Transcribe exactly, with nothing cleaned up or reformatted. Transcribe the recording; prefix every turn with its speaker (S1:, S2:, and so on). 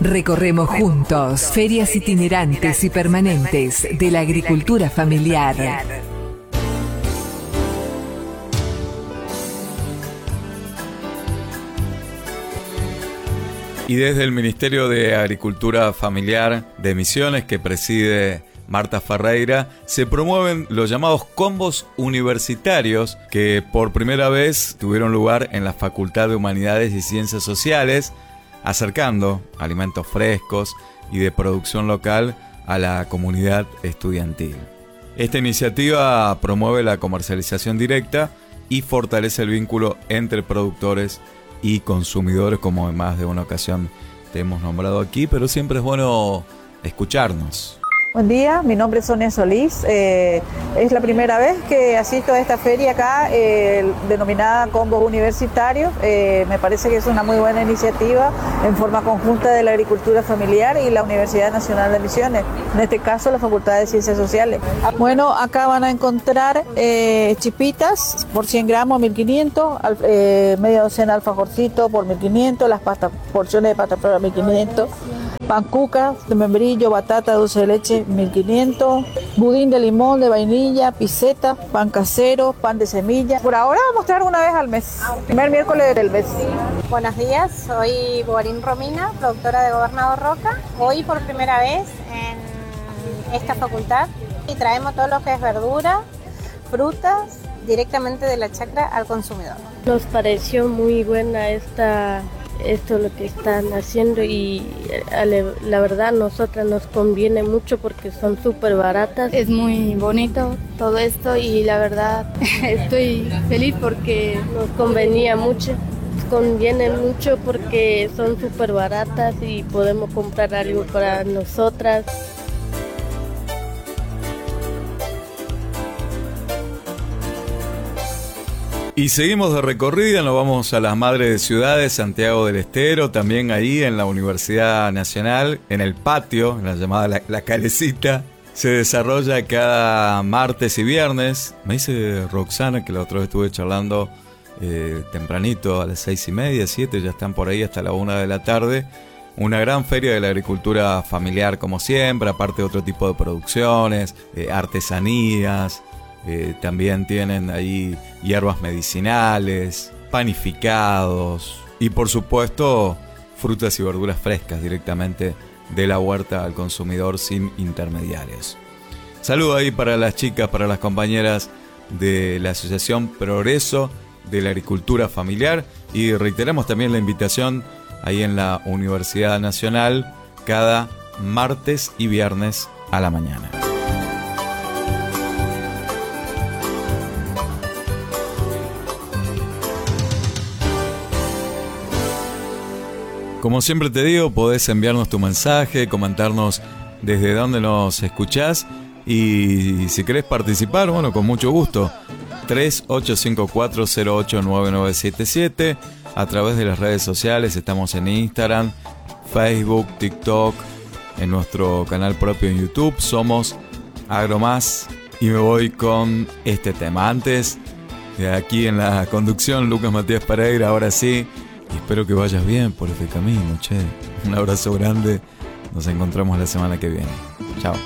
S1: Recorremos juntos ferias itinerantes y permanentes de la agricultura familiar.
S2: Y desde el Ministerio de Agricultura Familiar de Misiones, que preside Marta Ferreira, se promueven los llamados combos universitarios que por primera vez tuvieron lugar en la Facultad de Humanidades y Ciencias Sociales, acercando alimentos frescos y de producción local a la comunidad estudiantil. Esta iniciativa promueve la comercialización directa y fortalece el vínculo entre productores y consumidores, como en más de una ocasión te hemos nombrado aquí, pero siempre es bueno escucharnos.
S3: Buen día, mi nombre es Sonia Solís. Eh, es la primera vez que asisto a esta feria acá, eh, denominada Combos Universitarios. Eh, me parece que es una muy buena iniciativa en forma conjunta de la agricultura familiar y la Universidad Nacional de Misiones, en este caso la Facultad de Ciencias Sociales. Bueno, acá van a encontrar eh, chipitas por cien gramos, mil quinientos, eh, media docena de alfajorcito por mil quinientos, las pastas, porciones de pasta por mil quinientos. Pancucas de membrillo, batata, dulce de leche, mil quinientos, budín de limón, de vainilla, piseta, pan casero, pan de semilla. Por ahora vamos a mostrar una vez al mes, primer miércoles del mes.
S4: Buenos días, soy Borín Romina, productora de Gobernador Roca. Hoy por primera vez en esta facultad y traemos todo lo que es verdura, frutas, directamente de la chacra al consumidor.
S5: Nos pareció muy buena esta... esto lo que están haciendo y la verdad a nosotras nos conviene mucho porque son súper baratas.
S6: Es muy bonito todo esto y la verdad estoy feliz porque
S5: nos convenía mucho, nos conviene mucho porque son súper baratas y podemos comprar algo para nosotras.
S2: Y seguimos de recorrida, nos vamos a las Madres de Ciudades, Santiago del Estero, también ahí en la Universidad Nacional, en el patio, en la llamada La, la Calecita. Se desarrolla cada martes y viernes. Me dice Roxana, que la otra vez estuve charlando eh, tempranito, a las seis y media, siete, ya están por ahí hasta la una de la tarde. Una gran feria de la agricultura familiar como siempre, aparte de otro tipo de producciones, eh, artesanías. Eh, también tienen ahí hierbas medicinales, panificados y por supuesto frutas y verduras frescas directamente de la huerta al consumidor sin intermediarios. Saludo ahí para las chicas, para las compañeras de la Asociación Progreso de la Agricultura Familiar y reiteramos también la invitación ahí en la Universidad Nacional cada martes y viernes a la mañana. Como siempre te digo, podés enviarnos tu mensaje, comentarnos desde dónde nos escuchás y si querés participar, bueno, con mucho gusto. tres ocho cinco cuatro cero ocho nueve nueve siete siete. A través de las redes sociales estamos en Instagram, Facebook, TikTok, en nuestro canal propio en YouTube. Somos Agromás y me voy con este tema. Antes, de aquí en la conducción, Lucas Matías Pereira, ahora sí. Y espero que vayas bien por este camino, che. Un abrazo grande. Nos encontramos la semana que viene. Chao.